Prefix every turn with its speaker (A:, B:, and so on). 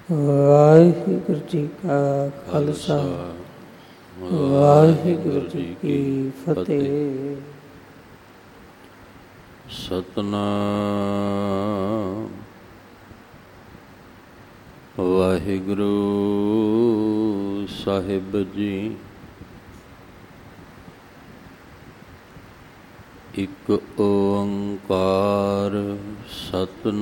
A: ਵਾਹਿਗੁਰੂ ਜੀ ਕਾ ਖਾਲਸਾ ਵਾਹਿਗੁਰੂ ਜੀ ਕੀ ਫਤਿਹ।
B: ਸਤਿਨਾਮ ਵਾਹਿਗੁਰੂ ਸਾਹਿਬ ਜੀ। ਇੱਕ ਓੰਕਾਰ ਸਤਿਨਾਮ